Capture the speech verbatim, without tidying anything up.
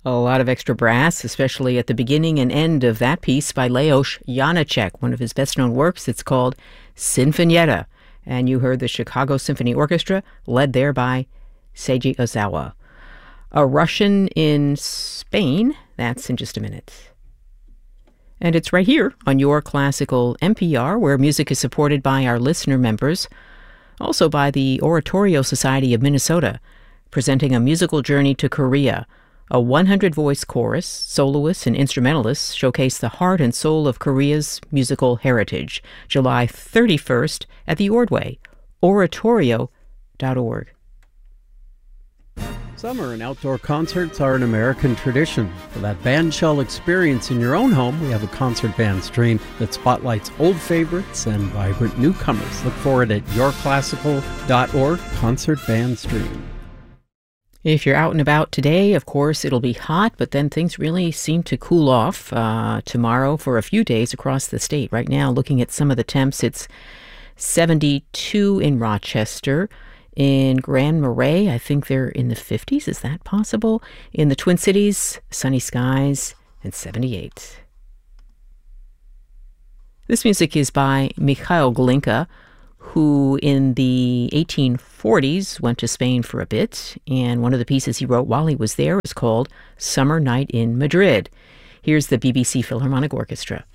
A lot of extra brass, especially at the beginning and end of that piece by Leos Janáček, one of his best-known works. It's called Sinfonietta, and you heard the Chicago Symphony Orchestra, led there by Seiji Ozawa. A Russian in Spain, that's in just a minute. And it's right here on your classical N P R, where music is supported by our listener members, also by the Oratorio Society of Minnesota, presenting a musical journey to Korea. A one hundred voice chorus, soloists, and instrumentalists showcase the heart and soul of Korea's musical heritage. July thirty-first at the Ordway, oratorio dot org. Summer and outdoor concerts are an American tradition. For that bandshell experience in your own home, we have a concert band stream that spotlights old favorites and vibrant newcomers. Look for it at your classical dot org, concert band stream. If you're out and about today, of course, it'll be hot, but then things really seem to cool off uh, tomorrow for a few days across the state. Right now, looking at some of the temps, it's seventy-two in Rochester. In Grand Marais, I think they're in the fifties. Is that possible? In the Twin Cities, sunny skies and seventy-eight. This music is by Mikhail Glinka, who in the eighteen forties went to Spain for a bit, and one of the pieces he wrote while he was there is called Summer Night in Madrid. Here's the B B C Philharmonic Orchestra.